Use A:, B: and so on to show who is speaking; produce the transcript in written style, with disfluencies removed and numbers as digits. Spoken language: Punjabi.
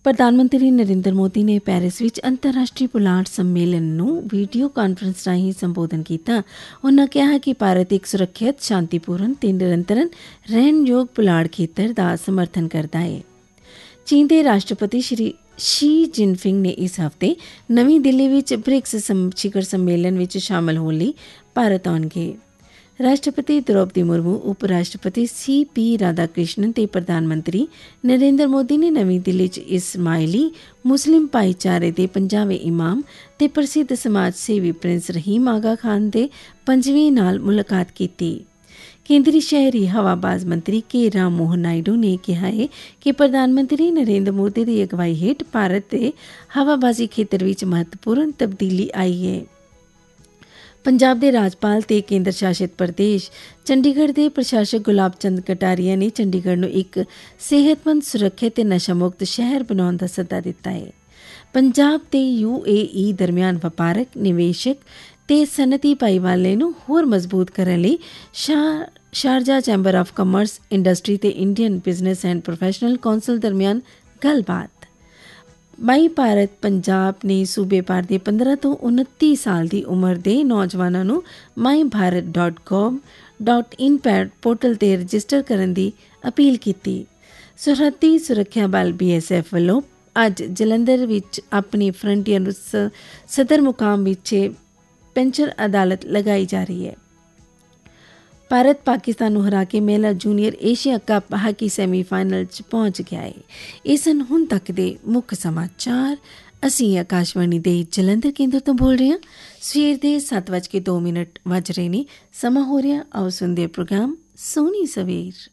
A: ਪ੍ਰਧਾਨ ਮੰਤਰੀ ਨਰਿੰਦਰ ਮੋਦੀ ਨੇ ਪੈਰਿਸ ਵਿੱਚ ਅੰਤਰਰਾਸ਼ਟਰੀ ਪੁਲਾੜ ਸੰਮੇਲਨ ਨੂੰ ਵੀਡੀਓ ਕਾਨਫਰੰਸ ਰਾਹੀਂ ਸੰਬੋਧਨ ਕੀਤਾ। ਉਨ੍ਹਾਂ ਕਿਹਾ ਕਿ ਭਾਰਤ ਇੱਕ ਸੁਰੱਖਿਅਤ, ਸ਼ਾਂਤੀਪੂਰਨ ਤੇ ਨਿਰੰਤਰ ਰਹਿਣਯੋਗ ਪੁਲਾੜ ਖੇਤਰ ਦਾ ਸਮਰਥਨ ਕਰਦਾ ਹੈ। ਚੀਨ ਦੇ ਰਾਸ਼ਟਰਪਤੀ ਸ਼ੀ ਜਿਨਪਿੰਗ ਨੇ ਇਸ ਹਫ਼ਤੇ ਨਵੀਂ ਦਿੱਲੀ ਵਿੱਚ ਬ੍ਰਿਕਸ ਸ਼ਿਖਰ ਸੰਮੇਲਨ ਵਿੱਚ ਸ਼ਾਮਲ ਹੋਣ ਲਈ ਭਾਰਤ ਆਉਣਗੇ। ਰਾਸ਼ਟਰਪਤੀ ਦ੍ਰੌਪਦੀ ਮੁਰਮੂ, ਉਪ ਰਾਸ਼ਟਰਪਤੀ CP ਰਾਧਾਕ੍ਰਿਸ਼ਨਨ ਤੇ ਪ੍ਰਧਾਨ ਮੰਤਰੀ ਨਰਿੰਦਰ ਮੋਦੀ ਨੇ ਨਵੀਂ ਦਿੱਲੀ 'ਚ ਇਸਮਾਇਲੀ ਮੁਸਲਿਮ ਭਾਈਚਾਰੇ ਦੇ 50ਵੇਂ ਇਮਾਮ ਤੇ ਪ੍ਰਸਿੱਧ ਸਮਾਜ ਸੇਵੀ ਪ੍ਰਿੰਸ ਰਹੀਮ ਆਗਾ ਖਾਨ ਦੇ 5ਵੀਂ ਨਾਲ ਮੁਲਾਕਾਤ ਕੀਤੀ। ਕੇਂਦਰੀ ਸ਼ਹਿਰੀ ਹਵਾਬਾਜ਼ ਮੰਤਰੀ ਕੇ ਰਾਮ ਮੋਹਨ ਨਾਇਡੂ ਨੇ ਕਿਹਾ ਹੈ ਕਿ ਪ੍ਰਧਾਨ ਮੰਤਰੀ ਨਰਿੰਦਰ ਮੋਦੀ ਦੀ ਅਗਵਾਈ ਹੇਠ ਭਾਰਤ ਦੇ ਹਵਾਬਾਜ਼ੀ ਖੇਤਰ ਵਿੱਚ ਮਹੱਤਵਪੂਰਨ ਤਬਦੀਲੀ ਆਈ ਹੈ। ਪੰਜਾਬ ਦੇ ਰਾਜਪਾਲ ਤੇ ਕੇਂਦਰ ਸ਼ਾਸਿਤ ਪ੍ਰਦੇਸ਼ ਚੰਡੀਗੜ੍ਹ ਦੇ ਪ੍ਰਸ਼ਾਸਕ ਗੁਲਾਬ ਚੰਦ ਕਟਾਰੀਆ ਨੇ ਚੰਡੀਗੜ੍ਹ ਨੂੰ ਇੱਕ ਸਿਹਤਮੰਦ, ਸੁਰੱਖਿਅਤ ਤੇ ਨਸ਼ਾ ਮੁਕਤ ਸ਼ਹਿਰ ਬਣਾਉਣ ਦਾ ਸੱਦਾ ਦਿੱਤਾ ਹੈ। ਪੰਜਾਬ ਤੇ UAE ਦਰਮਿਆਨ ਵਪਾਰਕ, ਨਿਵੇਸ਼ਕ ਤੇ ਸਨਅਤੀ ਭਾਈਵਾਲੇ ਨੂੰ ਹੋਰ ਮਜ਼ਬੂਤ ਕਰਨ ਲਈ Sharjah chamber of commerce, industry ਤੇ Indian business and professional council ਦਰਮਿਆਨ ਗੱਲਬਾਤ। ਮਾਈ ਭਾਰਤ ਪੰਜਾਬ ਨੇ ਸੂਬੇ ਭਰ ਦੇ 15 ਤੋਂ 29 ਸਾਲ ਦੀ ਉਮਰ ਦੇ ਨੌਜਵਾਨਾਂ ਨੂੰ mybharat.gov.in ਪੋਰਟਲ 'ਤੇ ਰਜਿਸਟਰ ਕਰਨ ਦੀ ਅਪੀਲ ਕੀਤੀ। ਸਰਹੱਦੀ ਸੁਰੱਖਿਆ ਬਲ BSF ਵੱਲੋਂ ਅੱਜ ਜਲੰਧਰ ਵਿੱਚ ਆਪਣੀ ਫਰੰਟੀਅਰ ਸਦਰ ਮੁਕਾਮ ਵਿੱਚ ਪੈਂਚਰ ਅਦਾਲਤ ਲਗਾਈ ਜਾ ਰਹੀ ਹੈ। ਭਾਰਤ ਪਾਕਿਸਤਾਨ ਨੂੰ ਹਰਾ ਕੇ ਮਹਿਲਾ junior Asia cup hockey semifinal 'ਚ ਪਹੁੰਚ ਗਿਆ ਹੈ। ਇਹ ਸਨ ਹੁਣ ਤੱਕ ਦੇ ਮੁੱਖ ਸਮਾਚਾਰ। ਅਸੀਂ ਆਕਾਸ਼ਵਾਣੀ ਦੇ ਜਲੰਧਰ ਕੇਂਦਰ ਤੋਂ ਬੋਲ ਰਹੇ ਹਾਂ। ਸਵੇਰ ਦੇ 7:02 ਵੱਜ ਰਹੇ ਨੇ। ਸਮਾਂ ਹੋ ਰਿਹਾ, ਆਓ ਸੁਣਦੇ ਪ੍ਰੋਗਰਾਮ ਸੋਹਣੀ ਸਵੇਰ।